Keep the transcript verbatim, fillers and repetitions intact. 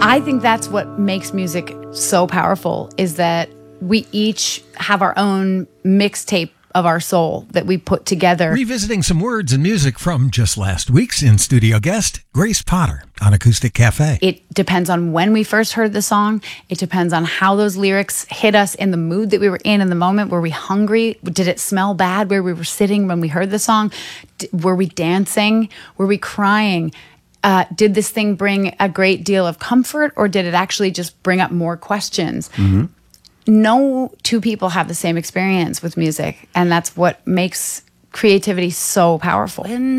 I think that's what makes music so powerful, is that we each have our own mixtape of our soul that we put together. Revisiting some words and music from just last week's in-studio guest, Grace Potter on Acoustic Cafe. It depends on when we first heard the song. It depends on how those lyrics hit us in the mood that we were in in the moment. Were we hungry? Did it smell bad where we were sitting when we heard the song? D- were we dancing? Were we crying? Uh, did this thing bring a great deal of comfort, or did it actually just bring up more questions? Mm-hmm. No two people have the same experience with music, and that's what makes creativity so powerful. When